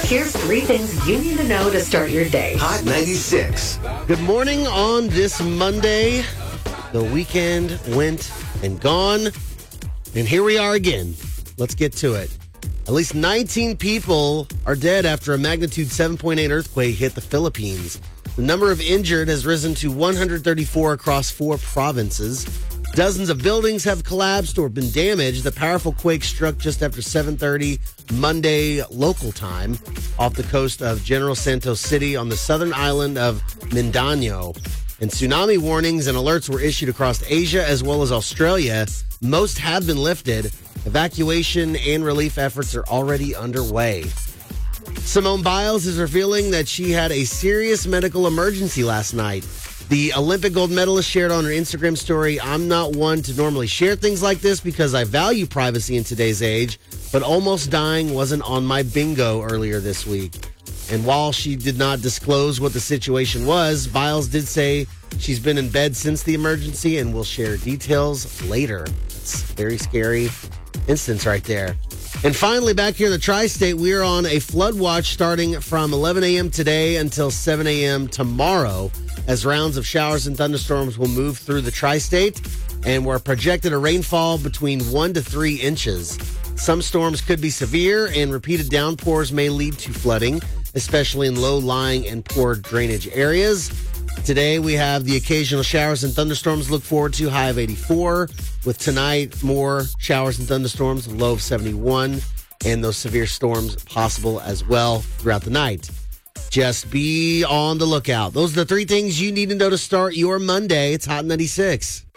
Here's 3 things you need to know to start your day. Hot 96. Good morning on this Monday. The weekend went and gone, and here we are again. Let's get to it. At least 19 people are dead after a magnitude 7.8 earthquake hit the Philippines. The number of injured has risen to 134 across 4 provinces. Dozens of buildings have collapsed or been damaged. The powerful quake struck just after 7:30 Monday local time off the coast of General Santos City on the southern island of Mindanao. And tsunami warnings and alerts were issued across Asia as well as Australia. Most have been lifted. Evacuation and relief efforts are already underway. Simone Biles is revealing that she had a serious medical emergency last night. The Olympic gold medalist shared on her Instagram story, "I'm not one to normally share things like this because I value privacy in today's age, but almost dying wasn't on my bingo earlier this week." And while she did not disclose what the situation was, Biles did say she's been in bed since the emergency and will share details later. It's a very scary instance right there. And finally, back here in the tri-state, we are on a flood watch starting from 11 a.m. today until 7 a.m. tomorrow, as rounds of showers and thunderstorms will move through the tri-state, and we're projected a rainfall between 1 to 3 inches. Some storms could be severe, and repeated downpours may lead to flooding, especially in low-lying and poor drainage areas. Today, we have the occasional showers and thunderstorms to look forward to, high of 84. With tonight, more showers and thunderstorms, low of 71, and those severe storms possible as well throughout the night. Just be on the lookout. Those are the 3 things you need to know to start your Monday. It's Hot 96.